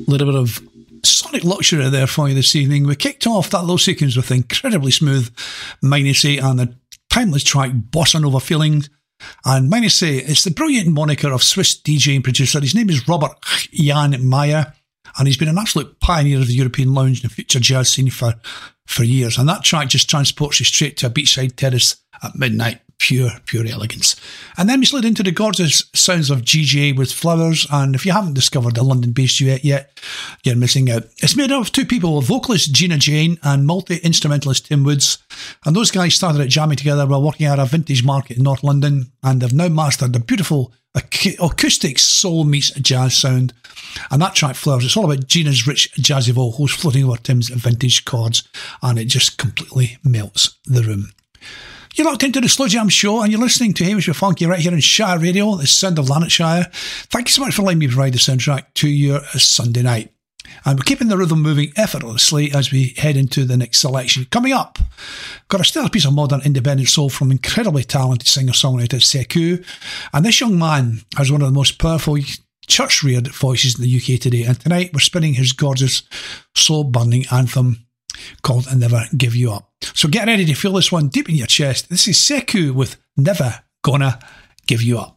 little bit of sonic luxury there for you this evening. We kicked off that little sequence with incredibly smooth Minusay and the timeless track Bossa Nova Feelings. And Minusay is the brilliant moniker of Swiss DJ and producer. His name is Robert Jan Meyer, and he's been an absolute pioneer of the European lounge and future jazz scene for years. And that track just transports you straight to a beachside terrace at midnight. Pure elegance. And then we slid into the gorgeous sounds of GGA with Flowers, and if you haven't discovered the London-based duet yet, you're missing out. It's made up of two people, vocalist Gina Jane and multi-instrumentalist Tim Woods, and those guys started out jamming together while working at a vintage market in North London, and they've now mastered the beautiful acoustic soul meets jazz sound. And that track, Flowers, it's all about Gina's rich jazzy vocals floating over Tim's vintage chords, and it just completely melts the room. You're locked into the Slow Jam Show and you're listening to Hamish with Funky right here on Shire Radio, the sound of Lanarkshire. Thank you so much for letting me provide the soundtrack to your Sunday night. And we're keeping the rhythm moving effortlessly as we head into the next selection. Coming up, got a stellar piece of modern independent soul from incredibly talented singer-songwriter Sekou. And this young man has one of the most powerful church-reared voices in the UK today. And tonight we're spinning his gorgeous soul-burning anthem called Never Give You Up. So get ready to feel this one deep in your chest. This is Sekou with Never Gonna Give You Up.